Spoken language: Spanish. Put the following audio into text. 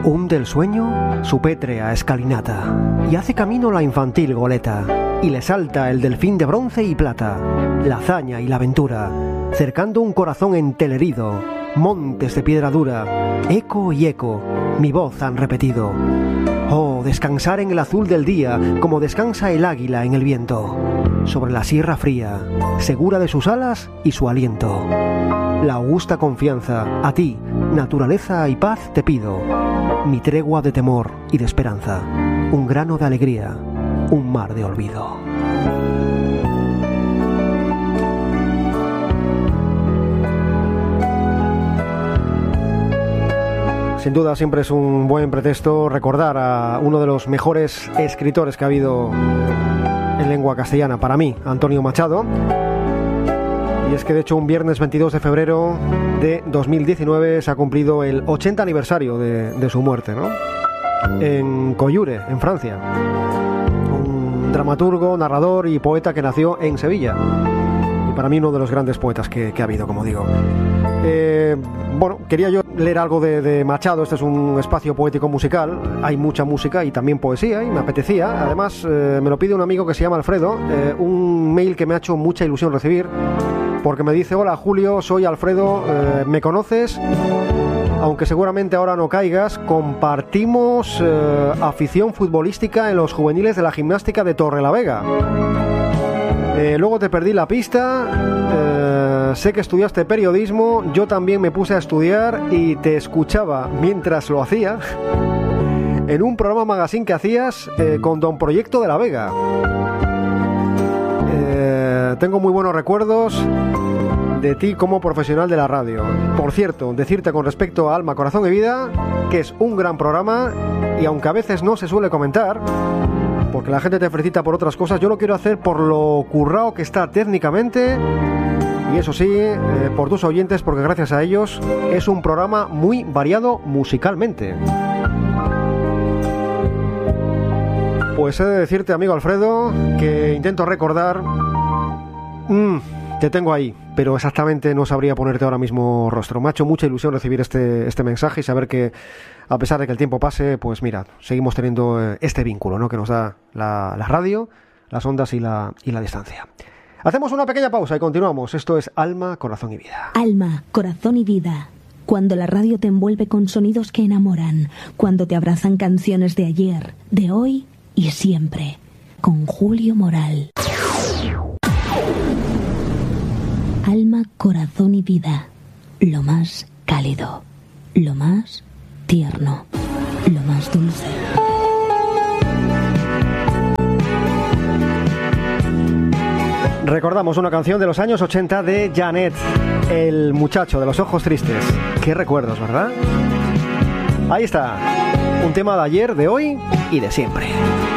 Hunde el sueño su pétrea escalinata, y hace camino la infantil goleta, y le salta el delfín de bronce y plata, la hazaña y la aventura, cercando un corazón entelerido, montes de piedra dura, eco y eco, mi voz han repetido. Oh, descansar en el azul del día, como descansa el águila en el viento, sobre la sierra fría, segura de sus alas y su aliento. La augusta confianza, a ti, naturaleza y paz te pido, mi tregua de temor y de esperanza, un grano de alegría, un mar de olvido. Sin duda siempre es un buen pretexto recordar a uno de los mejores escritores que ha habido en lengua castellana, para mí, Antonio Machado. Y es que de hecho un viernes 22 de febrero de 2019 se ha cumplido el 80 aniversario de su muerte, ¿no? En Coyure, en Francia. Un dramaturgo, narrador y poeta que nació en Sevilla. Y para mí uno de los grandes poetas que ha habido, como digo. Bueno, quería yo leer algo de Machado. Este es un espacio poético musical. Hay mucha música y también poesía, y me apetecía. Además, me lo pide un amigo que se llama Alfredo. Un mail que me ha hecho mucha ilusión recibir, porque me dice: hola Julio, soy Alfredo, ¿me conoces? Aunque seguramente ahora no caigas, compartimos afición futbolística en los juveniles de la gimnástica de Torrelavega. Luego te perdí la pista, sé que estudiaste periodismo, yo también me puse a estudiar y te escuchaba mientras lo hacía en un programa magazine que hacías con Don Proyecto de la Vega. Tengo muy buenos recuerdos de ti como profesional de la radio. Por cierto, decirte con respecto a Alma, Corazón y Vida que es un gran programa, y aunque a veces no se suele comentar porque la gente te felicita por otras cosas, yo lo quiero hacer por lo currao que está técnicamente, y eso sí, por tus oyentes, porque gracias a ellos es un programa muy variado musicalmente. Pues he de decirte, amigo Alfredo, que intento recordar. Te tengo ahí, pero exactamente no sabría ponerte ahora mismo rostro. Me ha hecho mucha ilusión recibir este mensaje y saber que, a pesar de que el tiempo pase, pues mira, seguimos teniendo este vínculo, ¿no?, que nos da la radio, las ondas y la distancia. Hacemos una pequeña pausa y continuamos. Esto es Alma, Corazón y Vida. Alma, Corazón y Vida. Cuando la radio te envuelve con sonidos que enamoran, cuando te abrazan canciones de ayer, de hoy y siempre. Con Julio Moral. Alma, Corazón y Vida. Lo más cálido, lo más tierno, lo más dulce. Recordamos una canción de los años 80 de Janet, el muchacho de los ojos tristes. Qué recuerdos, ¿verdad? Ahí está, un tema de ayer, de hoy y de siempre.